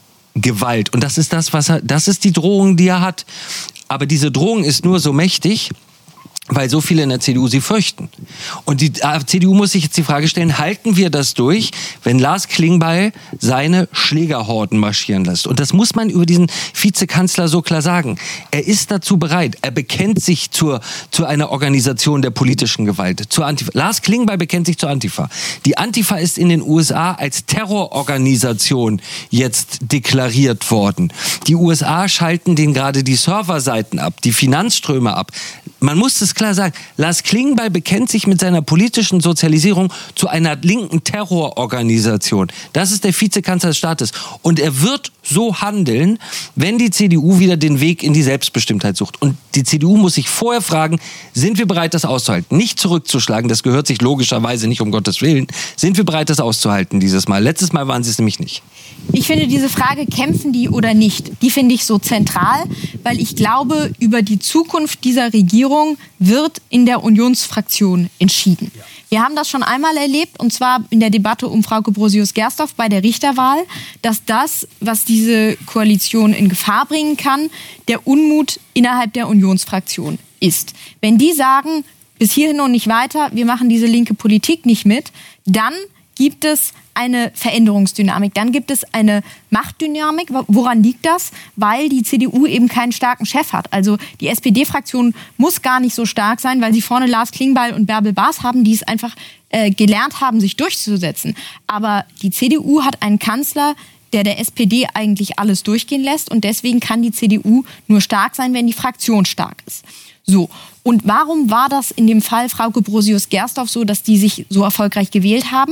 Gewalt. Und das ist das ist die Drohung, die er hat. Aber diese Drohung ist nur so mächtig, weil so viele in der CDU sie fürchten. Und die CDU muss sich jetzt die Frage stellen, halten wir das durch, wenn Lars Klingbeil seine Schlägerhorden marschieren lässt? Und das muss man über diesen Vizekanzler so klar sagen. Er ist dazu bereit. Er bekennt sich zu einer Organisation der politischen Gewalt. Zur Antifa. Lars Klingbeil bekennt sich zur Antifa. Die Antifa ist in den USA als Terrororganisation jetzt deklariert worden. Die USA schalten denen gerade die Serverseiten ab, die Finanzströme ab. Man muss es klar sagen, Lars Klingbeil bekennt sich mit seiner politischen Sozialisierung zu einer linken Terrororganisation. Das ist der Vizekanzler des Staates. Und er wird so handeln, wenn die CDU wieder den Weg in die Selbstbestimmtheit sucht. Und die CDU muss sich vorher fragen, sind wir bereit, das auszuhalten? Nicht zurückzuschlagen, das gehört sich logischerweise nicht, um Gottes Willen. Sind wir bereit, das auszuhalten dieses Mal? Letztes Mal waren sie es nämlich nicht. Ich finde diese Frage, kämpfen die oder nicht, die finde ich so zentral, weil ich glaube, über die Zukunft dieser Regierung wird in der Unionsfraktion entschieden. Ja. Wir haben das schon einmal erlebt, und zwar in der Debatte um Frauke Brosius-Gersdorf bei der Richterwahl, dass das, was diese Koalition in Gefahr bringen kann, der Unmut innerhalb der Unionsfraktion ist. Wenn die sagen, bis hierhin und nicht weiter, wir machen diese linke Politik nicht mit, dann gibt es eine Veränderungsdynamik, dann gibt es eine Machtdynamik. Woran liegt das? Weil die CDU eben keinen starken Chef hat. Also die SPD-Fraktion muss gar nicht so stark sein, weil sie vorne Lars Klingbeil und Bärbel Baas haben, die es einfach gelernt haben, sich durchzusetzen. Aber die CDU hat einen Kanzler, der SPD eigentlich alles durchgehen lässt, und deswegen kann die CDU nur stark sein, wenn die Fraktion stark ist. So. Und warum war das in dem Fall Frauke Brosius-Gersdorf so, dass die sich so erfolgreich gewehrt haben?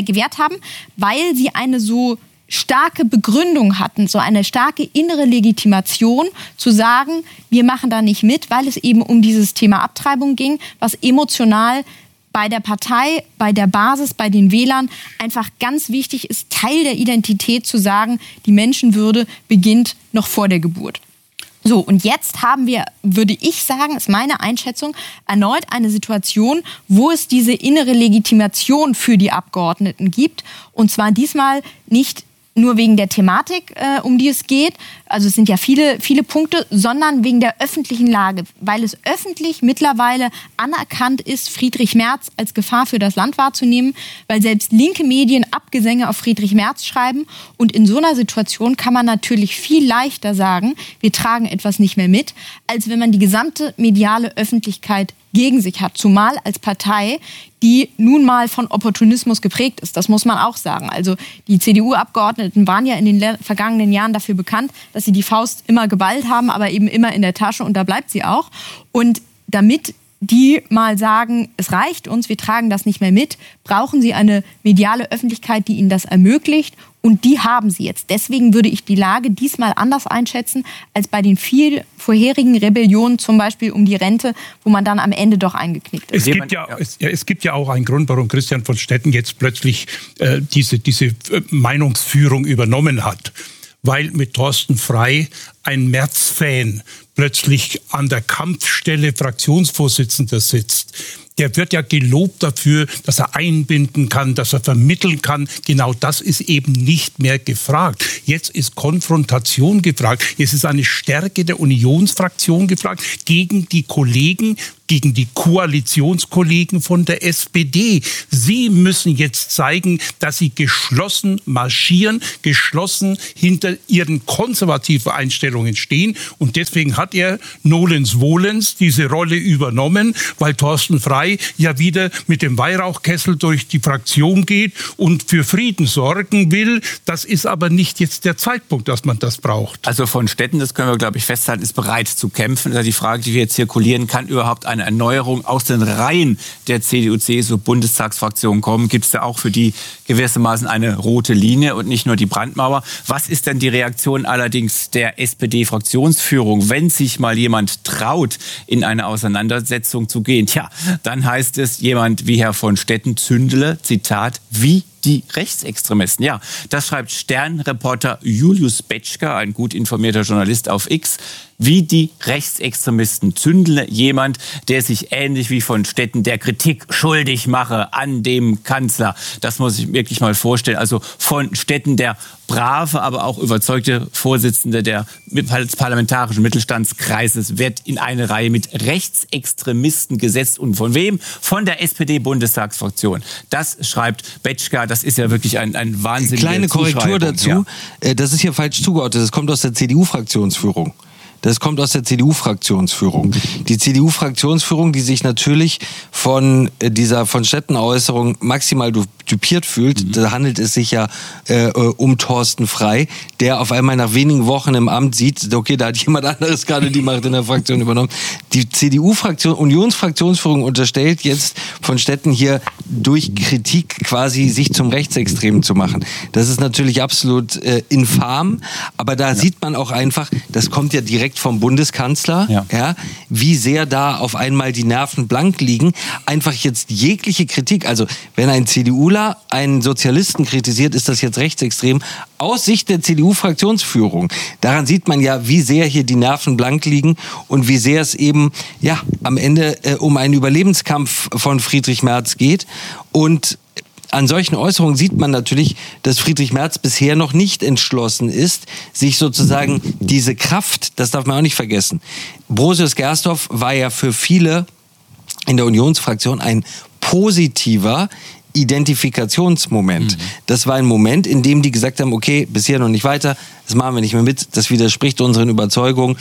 Weil sie eine so starke Begründung hatten, so eine starke innere Legitimation zu sagen, wir machen da nicht mit, weil es eben um dieses Thema Abtreibung ging, was emotional bei der Partei, bei der Basis, bei den Wählern einfach ganz wichtig ist, Teil der Identität zu sagen, die Menschenwürde beginnt noch vor der Geburt. So, und jetzt haben wir, würde ich sagen, ist meine Einschätzung, erneut eine Situation, wo es diese innere Legitimation für die Abgeordneten gibt. Und zwar diesmal nicht nur wegen der Thematik, um die es geht, also es sind ja viele, viele Punkte, sondern wegen der öffentlichen Lage, weil es öffentlich mittlerweile anerkannt ist, Friedrich Merz als Gefahr für das Land wahrzunehmen, weil selbst linke Medien Abgesänge auf Friedrich Merz schreiben. Und in so einer Situation kann man natürlich viel leichter sagen, wir tragen etwas nicht mehr mit, als wenn man die gesamte mediale Öffentlichkeit gegen sich hat, zumal als Partei, die nun mal von Opportunismus geprägt ist. Das muss man auch sagen. Also die CDU-Abgeordneten waren ja in den vergangenen Jahren dafür bekannt, dass sie die Faust immer geballt haben, aber eben immer in der Tasche, und da bleibt sie auch. Und damit die mal sagen, es reicht uns, wir tragen das nicht mehr mit, brauchen sie eine mediale Öffentlichkeit, die ihnen das ermöglicht, und die haben sie jetzt. Deswegen würde ich die Lage diesmal anders einschätzen als bei den viel vorherigen Rebellionen, zum Beispiel um die Rente, wo man dann am Ende doch eingeknickt ist. Es gibt ja auch einen Grund, warum Christian von Stetten jetzt plötzlich diese Meinungsführung übernommen hat. Weil mit Thorsten Frey ein Merz-Fan plötzlich an der Kampfstelle Fraktionsvorsitzender sitzt. Der wird ja gelobt dafür, dass er einbinden kann, dass er vermitteln kann. Genau das ist eben nicht mehr gefragt. Jetzt ist Konfrontation gefragt. Jetzt ist eine Stärke der Unionsfraktion gefragt gegen die Kollegen, gegen die Koalitionskollegen von der SPD. Sie müssen jetzt zeigen, dass sie geschlossen marschieren, geschlossen hinter ihren konservativen Einstellungen stehen. Und deswegen hat er nolens volens diese Rolle übernommen, weil Thorsten Frey ja wieder mit dem Weihrauchkessel durch die Fraktion geht und für Frieden sorgen will. Das ist aber nicht jetzt der Zeitpunkt, dass man das braucht. Also von Stetten, das können wir, glaube ich, festhalten, ist bereit zu kämpfen. Also die Frage, die wir jetzt zirkulieren, kann überhaupt eine Erneuerung aus den Reihen der CDU-CSU-Bundestagsfraktion kommen? Gibt es da auch für die gewissermaßen eine rote Linie und nicht nur die Brandmauer? Was ist denn die Reaktion allerdings der SPD-Fraktionsführung, wenn sich mal jemand traut, in eine Auseinandersetzung zu gehen? Tja, dann heißt es, jemand wie Herr von Stetten zündele, Zitat, wie die Rechtsextremisten. Ja, das schreibt Stern-Reporter Julius Betschka, ein gut informierter Journalist auf X. Wie die Rechtsextremisten zündele jemand, der sich ähnlich wie von Stetten der Kritik schuldig mache an dem Kanzler. Das muss ich wirklich mal vorstellen. Also von Stetten der brave, aber auch überzeugte Vorsitzende des parlamentarischen Mittelstandskreises wird in eine Reihe mit Rechtsextremisten gesetzt. Und von wem? Von der SPD-Bundestagsfraktion. Das schreibt Betschka. Das ist ja wirklich ein wahnsinniger Kleine Korrektur dazu. Ja. Das ist hier falsch zugeordnet. Das kommt aus der CDU-Fraktionsführung. Das kommt aus der CDU-Fraktionsführung. Die CDU-Fraktionsführung, die sich natürlich von dieser von Stetten-Äußerung maximal typiert fühlt, da handelt es sich ja um Thorsten Frey, der auf einmal nach wenigen Wochen im Amt sieht, okay, da hat jemand anderes gerade die Macht in der Fraktion übernommen. Die CDU-Fraktion, Unionsfraktionsführung unterstellt jetzt von Stetten hier durch Kritik quasi sich zum Rechtsextremen zu machen. Das ist natürlich absolut infam, aber da sieht man auch einfach, das kommt ja direkt vom Bundeskanzler, ja, wie sehr da auf einmal die Nerven blank liegen. Einfach jetzt jegliche Kritik, also wenn ein CDUler einen Sozialisten kritisiert, ist das jetzt rechtsextrem aus Sicht der CDU-Fraktionsführung. Daran sieht man ja, wie sehr hier die Nerven blank liegen und wie sehr es eben ja am Ende um einen Überlebenskampf von Friedrich Merz geht. Und an solchen Äußerungen sieht man natürlich, dass Friedrich Merz bisher noch nicht entschlossen ist, sich sozusagen diese Kraft, das darf man auch nicht vergessen. Brosius Gersdorf war ja für viele in der Unionsfraktion ein positiver Identifikationsmoment. Das war ein Moment, in dem die gesagt haben, okay, bisher noch nicht weiter, das machen wir nicht mehr mit, das widerspricht unseren Überzeugungen.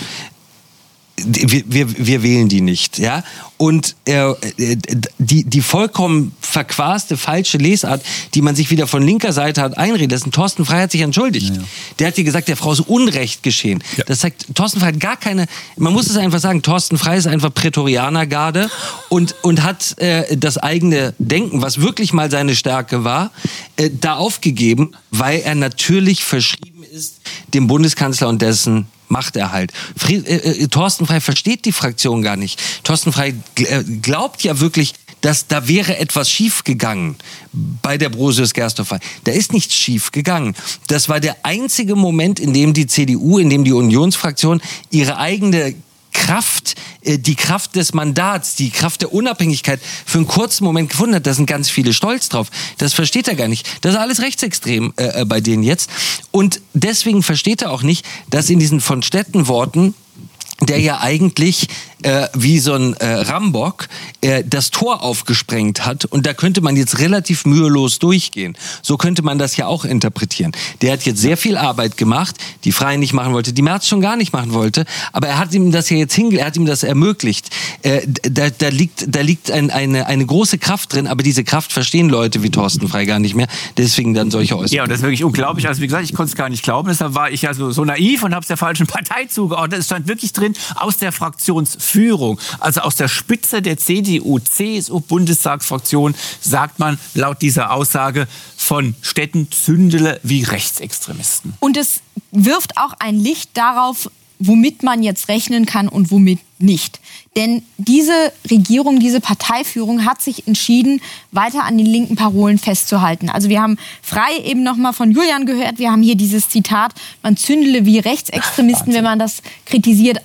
Wir wählen die nicht, ja. Und die vollkommen verquaste, falsche Lesart, die man sich wieder von linker Seite hat einreden lassen. Thorsten Frey hat sich entschuldigt. Ja. Der hat hier gesagt, der Frau ist Unrecht geschehen. Ja. Das zeigt, Thorsten Frey hat gar keine, man muss es einfach sagen, Thorsten Frey ist einfach Prätorianergarde und hat das eigene Denken, was wirklich mal seine Stärke war, da aufgegeben, weil er natürlich verschrieben ist dem Bundeskanzler und dessen Machterhalt. Thorsten Frey versteht die Fraktion gar nicht. Thorsten Frey glaubt ja wirklich, dass da wäre etwas schief gegangen bei der Brosius Gersdorf. Da ist nichts schief gegangen. Das war der einzige Moment, in dem die CDU, in dem die Unionsfraktion ihre eigene Kraft des Mandats, die Kraft der Unabhängigkeit für einen kurzen Moment gefunden hat. Da sind ganz viele stolz drauf. Das versteht er gar nicht. Das ist alles rechtsextrem bei denen jetzt. Und deswegen versteht er auch nicht, dass in diesen von Stetten-Worten, der ja eigentlich wie so ein Rambock das Tor aufgesprengt hat. Und da könnte man jetzt relativ mühelos durchgehen. So könnte man das ja auch interpretieren. Der hat jetzt sehr viel Arbeit gemacht, die Freien nicht machen wollte, die Merz schon gar nicht machen wollte. Aber er hat ihm das ja jetzt er hat ihm das ermöglicht. Da liegt eine große Kraft drin, aber diese Kraft verstehen Leute wie Thorsten Frey gar nicht mehr. Deswegen dann solche Äußerungen. Ja, und das ist wirklich unglaublich. Also wie gesagt, ich konnte es gar nicht glauben. Deshalb war ich ja so naiv und habe es der falschen Partei zugeordnet. Es stand wirklich drin, aus der Fraktionsführung, also aus der Spitze der CDU-CSU-Bundestagsfraktion, sagt man laut dieser Aussage von Stetten Zündele wie Rechtsextremisten. Und es wirft auch ein Licht darauf, womit man jetzt rechnen kann und womit nicht. Denn diese Regierung, diese Parteiführung hat sich entschieden, weiter an den linken Parolen festzuhalten. Also wir haben Frey eben noch mal von Julian gehört. Wir haben hier dieses Zitat, man zündele wie Rechtsextremisten, wenn man das kritisiert,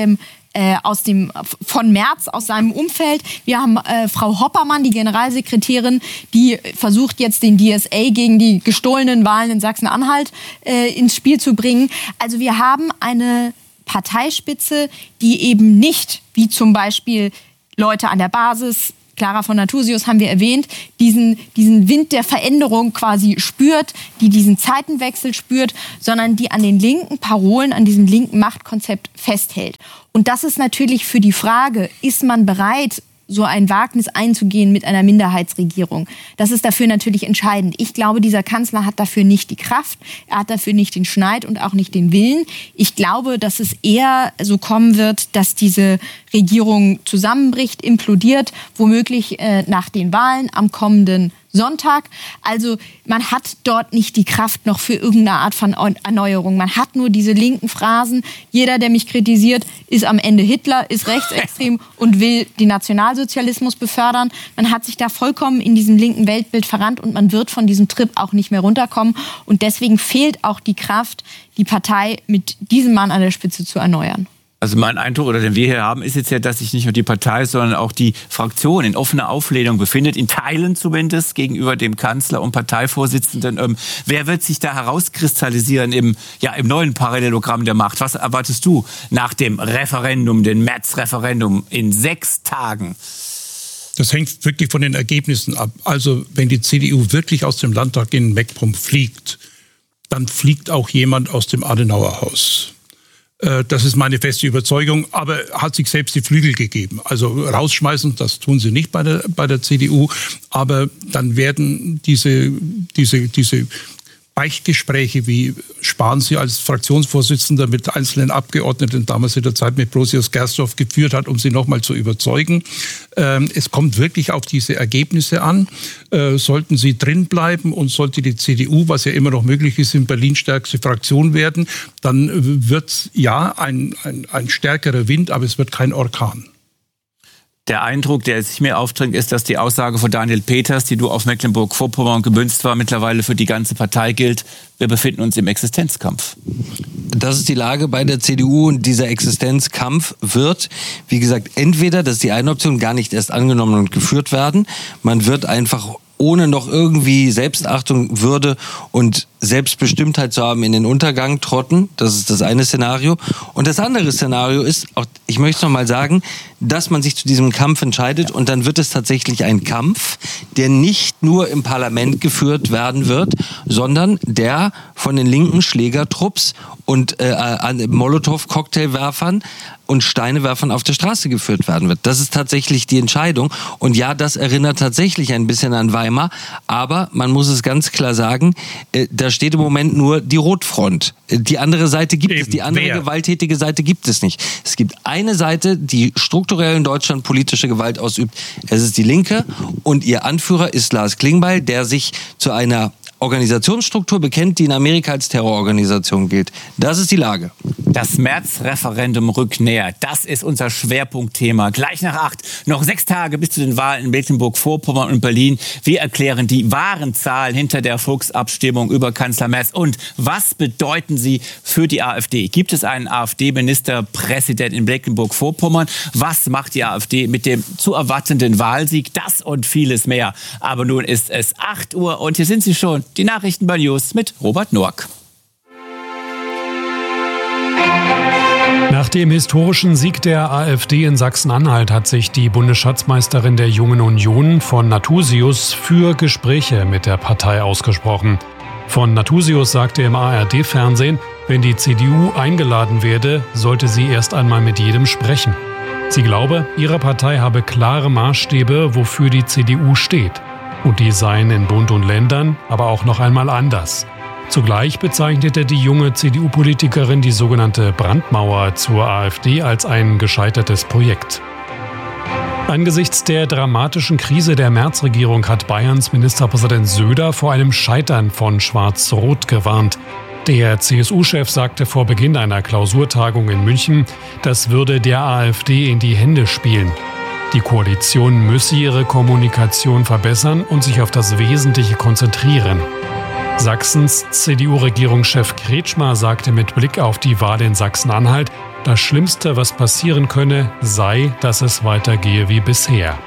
von Merz, aus seinem Umfeld. Wir haben Frau Hoppermann, die Generalsekretärin, die versucht jetzt den DSA gegen die gestohlenen Wahlen in Sachsen-Anhalt ins Spiel zu bringen. Also wir haben eine Parteispitze, die eben nicht, wie zum Beispiel Leute an der Basis, Clara von Nathusius haben wir erwähnt, diesen Wind der Veränderung quasi spürt, die diesen Zeitenwechsel spürt, sondern die an den linken Parolen, an diesem linken Machtkonzept festhält. Und das ist natürlich für die Frage, ist man bereit, so ein Wagnis einzugehen mit einer Minderheitsregierung? Das ist dafür natürlich entscheidend. Ich glaube, dieser Kanzler hat dafür nicht die Kraft, er hat dafür nicht den Schneid und auch nicht den Willen. Ich glaube, dass es eher so kommen wird, dass diese Regierung zusammenbricht, implodiert, womöglich nach den Wahlen am kommenden Sonntag. Also man hat dort nicht die Kraft noch für irgendeine Art von Erneuerung. Man hat nur diese linken Phrasen. Jeder, der mich kritisiert, ist am Ende Hitler, ist rechtsextrem und will den Nationalsozialismus befördern. Man hat sich da vollkommen in diesem linken Weltbild verrannt und man wird von diesem Trip auch nicht mehr runterkommen. Und deswegen fehlt auch die Kraft, die Partei mit diesem Mann an der Spitze zu erneuern. Also mein Eindruck, oder den wir hier haben, ist jetzt ja, dass sich nicht nur die Partei, sondern auch die Fraktion in offener Auflehnung befindet, in Teilen zumindest, gegenüber dem Kanzler und Parteivorsitzenden. Wer wird sich da herauskristallisieren im neuen Parallelogramm der Macht? Was erwartest du nach dem Referendum, dem März-Referendum in 6 Tagen? Das hängt wirklich von den Ergebnissen ab. Also wenn die CDU wirklich aus dem Landtag in Mecklenburg fliegt, dann fliegt auch jemand aus dem Adenauerhaus. Das ist meine feste Überzeugung, aber hat sich selbst die Flügel gegeben. Also rausschmeißen, das tun sie nicht bei der CDU, aber dann werden diese Beichtgespräche, wie Spahn sie als Fraktionsvorsitzender mit einzelnen Abgeordneten damals in der Zeit mit Brosius Gersdorf geführt hat, um sie nochmal zu überzeugen. Es kommt wirklich auf diese Ergebnisse an. Sollten sie drin bleiben und sollte die CDU, was ja immer noch möglich ist, in Berlin stärkste Fraktion werden, dann wird ein stärkerer Wind, aber es wird kein Orkan. Der Eindruck, der sich mir aufdrängt, ist, dass die Aussage von Daniel Peters, die du auf Mecklenburg-Vorpommern gemünzt war, mittlerweile für die ganze Partei gilt. Wir befinden uns im Existenzkampf. Das ist die Lage bei der CDU und dieser Existenzkampf wird, wie gesagt, entweder, das ist die eine Option, gar nicht erst angenommen und geführt werden. Man wird einfach ohne noch irgendwie Selbstachtung, Würde und Selbstbestimmtheit zu haben, in den Untergang trotten. Das ist das eine Szenario. Und das andere Szenario ist, auch, ich möchte noch mal sagen, dass man sich zu diesem Kampf entscheidet und dann wird es tatsächlich ein Kampf, der nicht nur im Parlament geführt werden wird, sondern der von den linken Schlägertrupps und Molotow-Cocktailwerfern und Steinewerfern auf der Straße geführt werden wird. Das ist tatsächlich die Entscheidung. Und ja, das erinnert tatsächlich ein bisschen an Weimar. Aber man muss es ganz klar sagen, da steht im Moment nur die Rotfront. Die andere Seite gibt es, die andere gewalttätige Seite gibt es nicht. Es gibt eine Seite, die strukturell in Deutschland politische Gewalt ausübt. Es ist die Linke und ihr Anführer ist Lars Klingbeil, der sich zu einer Organisationsstruktur bekennt, die in Amerika als Terrororganisation gilt. Das ist die Lage. Das März-Referendum rückt näher. Das ist unser Schwerpunktthema. Gleich nach 8, noch 6 Tage bis zu den Wahlen in Mecklenburg-Vorpommern und Berlin. Wir erklären die wahren Zahlen hinter der Volksabstimmung über Kanzler Merz. Und was bedeuten sie für die AfD? Gibt es einen AfD-Ministerpräsident in Mecklenburg-Vorpommern? Was macht die AfD mit dem zu erwartenden Wahlsieg? Das und vieles mehr. Aber nun ist es 8 Uhr und hier sind sie schon. Die Nachrichten bei News mit Robert Noack. Nach dem historischen Sieg der AfD in Sachsen-Anhalt hat sich die Bundesschatzmeisterin der Jungen Union von Nathusius für Gespräche mit der Partei ausgesprochen. Von Nathusius sagte im ARD-Fernsehen, wenn die CDU eingeladen werde, sollte sie erst einmal mit jedem sprechen. Sie glaube, ihre Partei habe klare Maßstäbe, wofür die CDU steht. Und die seien in Bund und Ländern aber auch noch einmal anders. Zugleich bezeichnete die junge CDU-Politikerin die sogenannte Brandmauer zur AfD als ein gescheitertes Projekt. Angesichts der dramatischen Krise der Merz-Regierung hat Bayerns Ministerpräsident Söder vor einem Scheitern von Schwarz-Rot gewarnt. Der CSU-Chef sagte vor Beginn einer Klausurtagung in München, das würde der AfD in die Hände spielen. Die Koalition müsse ihre Kommunikation verbessern und sich auf das Wesentliche konzentrieren. Sachsens CDU-Regierungschef Kretschmer sagte mit Blick auf die Wahl in Sachsen-Anhalt, das Schlimmste, was passieren könne, sei, dass es weitergehe wie bisher.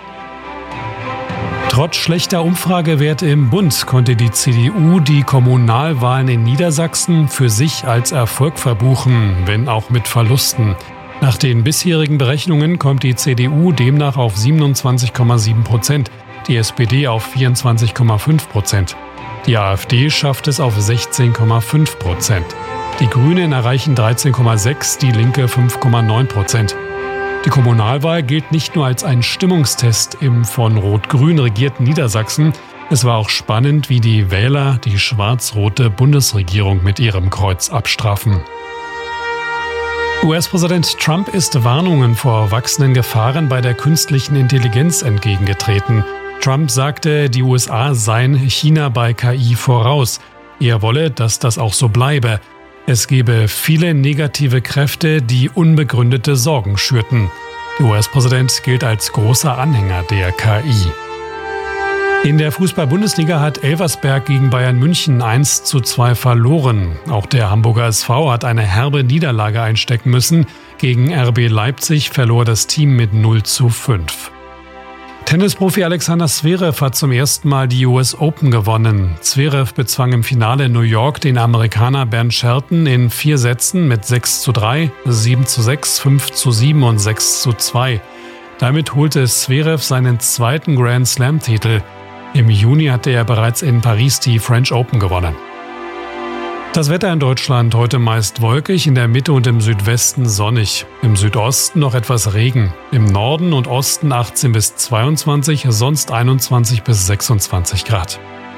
Trotz schlechter Umfragewerte im Bund konnte die CDU die Kommunalwahlen in Niedersachsen für sich als Erfolg verbuchen, wenn auch mit Verlusten. Nach den bisherigen Berechnungen kommt die CDU demnach auf 27,7%, die SPD auf 24,5%. Die AfD schafft es auf 16,5%. Die Grünen erreichen 13,6%, die Linke 5,9%. Die Kommunalwahl gilt nicht nur als ein Stimmungstest im von Rot-Grün regierten Niedersachsen. Es war auch spannend, wie die Wähler die schwarz-rote Bundesregierung mit ihrem Kreuz abstrafen. US-Präsident Trump ist Warnungen vor wachsenden Gefahren bei der künstlichen Intelligenz entgegengetreten. Trump sagte, die USA seien China bei KI voraus. Er wolle, dass das auch so bleibe. Es gebe viele negative Kräfte, die unbegründete Sorgen schürten. Der US-Präsident gilt als großer Anhänger der KI. In der Fußball-Bundesliga hat Elversberg gegen Bayern München 1:2 verloren. Auch der Hamburger SV hat eine herbe Niederlage einstecken müssen. Gegen RB Leipzig verlor das Team mit 0:5. Tennisprofi Alexander Zverev hat zum ersten Mal die US Open gewonnen. Zverev bezwang im Finale in New York den Amerikaner Bernd Shelton in 4 Sätzen mit 6:3, 7:6, 5:7 und 6:2. Damit holte Zverev seinen zweiten Grand Slam-Titel. Im Juni hatte er bereits in Paris die French Open gewonnen. Das Wetter in Deutschland heute meist wolkig, in der Mitte und im Südwesten sonnig. Im Südosten noch etwas Regen. Im Norden und Osten 18 bis 22, sonst 21 bis 26 Grad.